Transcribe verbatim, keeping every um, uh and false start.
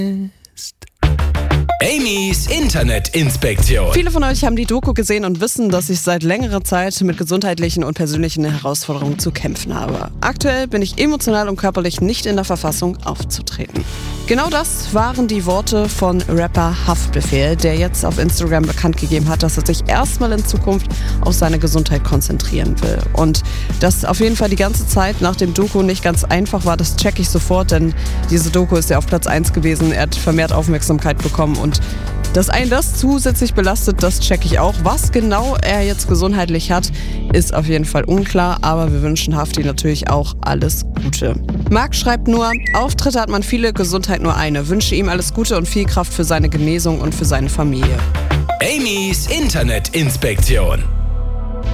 Amy's Internetinspektion. Viele von euch haben die Doku gesehen und wissen, dass ich seit längerer Zeit mit gesundheitlichen und persönlichen Herausforderungen zu kämpfen habe. Aktuell bin ich emotional und körperlich nicht in der Verfassung, aufzutreten. Genau das waren die Worte von Rapper Haftbefehl, der jetzt auf Instagram bekannt gegeben hat, dass er sich erstmal in Zukunft auf seine Gesundheit konzentrieren will. Und dass auf jeden Fall die ganze Zeit nach dem Doku nicht ganz einfach war, das check ich sofort, denn diese Doku ist ja auf Platz eins gewesen, er hat vermehrt Aufmerksamkeit bekommen und dass einen das zusätzlich belastet, das check ich auch. Was genau er jetzt gesundheitlich hat, ist auf jeden Fall unklar, aber wir wünschen Hafti natürlich auch alles Gute. Marc schreibt nur, Auftritte hat man viele, Gesundheit nur eine. Wünsche ihm alles Gute und viel Kraft für seine Genesung und für seine Familie. Amy's Internetinspektion.